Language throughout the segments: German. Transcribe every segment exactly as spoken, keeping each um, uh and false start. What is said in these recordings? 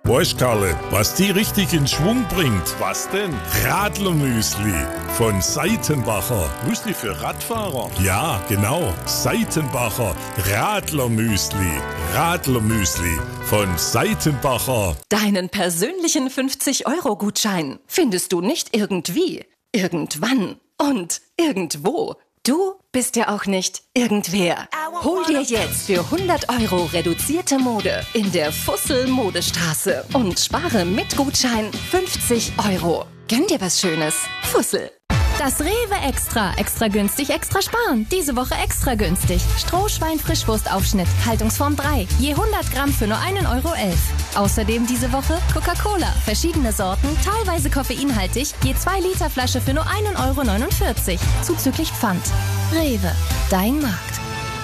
Weißt Karle, was die richtig in Schwung bringt? Was denn? Radlermüsli von Seitenbacher. Müsli für Radfahrer? Ja, genau. Seitenbacher Radlermüsli. Radlermüsli von Seitenbacher. Deinen persönlichen fünfzig-Euro-Gutschein findest du nicht irgendwie, irgendwann und irgendwo. Du bist ja auch nicht irgendwer. Hol dir jetzt für hundert Euro reduzierte Mode in der Fussel-Modestraße und spare mit Gutschein fünfzig Euro. Gönn dir was Schönes. Fussel. Das Rewe Extra. Extra günstig, extra sparen. Diese Woche extra günstig. Strohschwein-Frischwurstaufschnitt, Haltungsform drei. Je hundert Gramm für nur einen Euro elf. Außerdem diese Woche Coca-Cola. Verschiedene Sorten, teilweise koffeinhaltig. Je zwei Liter Flasche für nur einen Euro neunundvierzig. Zuzüglich Pfand. Rewe. Dein Markt.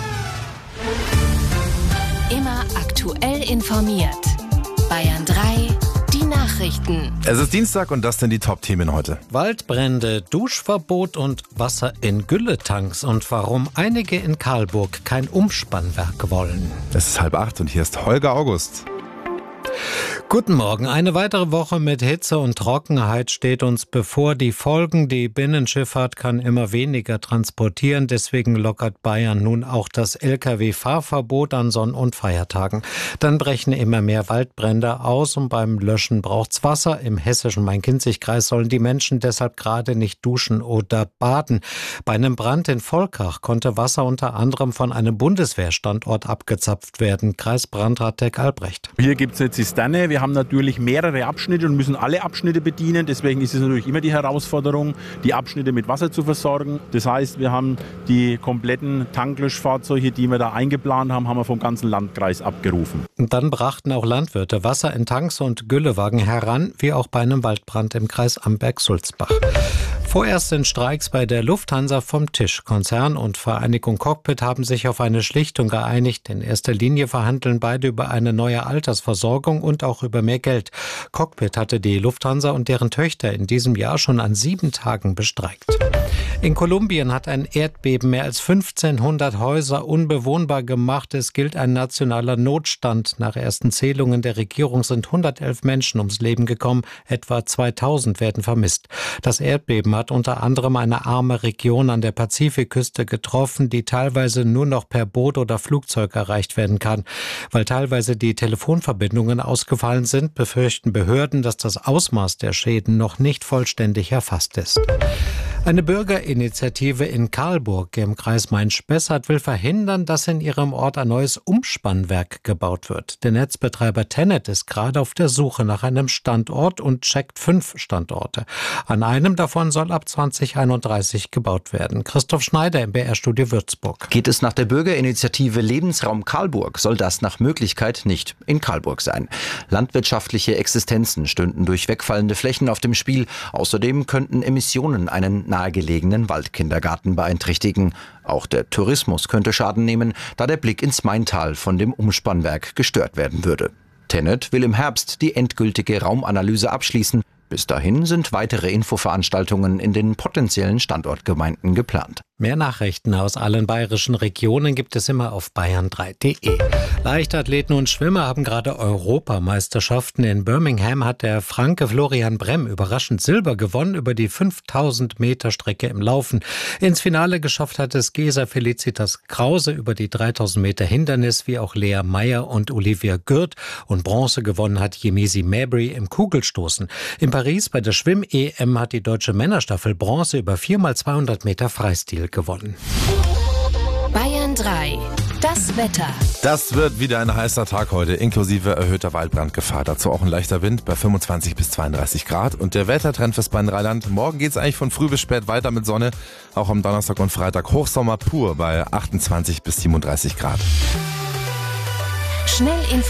Immer aktuell informiert. Bayern drei. Nachrichten. Es ist Dienstag und das sind die Top-Themen heute. Waldbrände, Duschverbot und Wasser in Gülletanks und warum einige in Karlburg kein Umspannwerk wollen. Es ist halb acht und hier ist Holger August. Guten Morgen. Eine weitere Woche mit Hitze und Trockenheit steht uns bevor. Die Folgen, die Binnenschifffahrt kann immer weniger transportieren. Deswegen lockert Bayern nun auch das L K W-Fahrverbot an Sonn- und Feiertagen. Dann brechen immer mehr Waldbrände aus und beim Löschen braucht's Wasser. Im hessischen Main-Kinzig-Kreis sollen die Menschen deshalb gerade nicht duschen oder baden. Bei einem Brand in Volkach konnte Wasser unter anderem von einem Bundeswehrstandort abgezapft werden. Kreisbrandrat Dirk Albrecht. Hier gibt es eine Zisterne. Wir haben natürlich mehrere Abschnitte und müssen alle Abschnitte bedienen. Deswegen ist es natürlich immer die Herausforderung, die Abschnitte mit Wasser zu versorgen. Das heißt, wir haben die kompletten Tanklöschfahrzeuge, die wir da eingeplant haben, haben wir vom ganzen Landkreis abgerufen. Und dann brachten auch Landwirte Wasser in Tanks und Güllewagen heran, wie auch bei einem Waldbrand im Kreis Amberg-Sulzbach. Vorerst sind Streiks bei der Lufthansa vom Tisch. Konzern und Vereinigung Cockpit haben sich auf eine Schlichtung geeinigt. In erster Linie verhandeln beide über eine neue Altersversorgung und auch über mehr Geld. Cockpit hatte die Lufthansa und deren Töchter in diesem Jahr schon an sieben Tagen bestreikt. In Kolumbien hat ein Erdbeben mehr als fünfzehnhundert Häuser unbewohnbar gemacht. Es gilt ein nationaler Notstand. Nach ersten Zählungen der Regierung sind hundertelf Menschen ums Leben gekommen. Etwa zweitausend werden vermisst. Das Erdbeben hat unter anderem eine arme Region an der Pazifikküste getroffen, die teilweise nur noch per Boot oder Flugzeug erreicht werden kann. Weil teilweise die Telefonverbindungen ausgefallen sind, befürchten Behörden, dass das Ausmaß der Schäden noch nicht vollständig erfasst ist. Eine Bürgerinitiative in Karlburg im Kreis Main-Spessart will verhindern, dass in ihrem Ort ein neues Umspannwerk gebaut wird. Der Netzbetreiber Tennet ist gerade auf der Suche nach einem Standort und checkt fünf Standorte. An einem davon soll ab zwanzig einunddreißig gebaut werden. Christoph Schneider im B R-Studio Würzburg. Geht es nach der Bürgerinitiative Lebensraum Karlburg, soll das nach Möglichkeit nicht in Karlburg sein. Landwirtschaftliche Existenzen stünden durch wegfallende Flächen auf dem Spiel. Außerdem könnten Emissionen einen nahegelegenen Waldkindergarten beeinträchtigen. Auch der Tourismus könnte Schaden nehmen, da der Blick ins Maintal von dem Umspannwerk gestört werden würde. Tennet will im Herbst die endgültige Raumanalyse abschließen. Bis dahin sind weitere Infoveranstaltungen in den potenziellen Standortgemeinden geplant. Mehr Nachrichten aus allen bayerischen Regionen gibt es immer auf bayern drei punkt de. Leichtathleten und Schwimmer haben gerade Europameisterschaften. In Birmingham hat der Franke Florian Bremm überraschend Silber gewonnen über die fünftausend Meter Strecke im Laufen. Ins Finale geschafft hat es Gesa Felicitas Krause über die dreitausend Meter Hindernis, wie auch Lea Meyer und Olivia Gürt. Und Bronze gewonnen hat Yemisi Mabry im Kugelstoßen. In Paris bei der Schwimm-E M hat die deutsche Männerstaffel Bronze über vier mal zweihundert Meter Freistil gewonnen. Bayern drei. Das Wetter. Das wird wieder ein heißer Tag heute, inklusive erhöhter Waldbrandgefahr. Dazu auch ein leichter Wind bei fünfundzwanzig bis zweiunddreißig Grad. Und der Wettertrend fürs Bayern-Rheinland. Morgen geht es eigentlich von früh bis spät weiter mit Sonne. Auch am Donnerstag und Freitag Hochsommer pur bei achtundzwanzig bis siebenunddreißig Grad. Schnell informiert.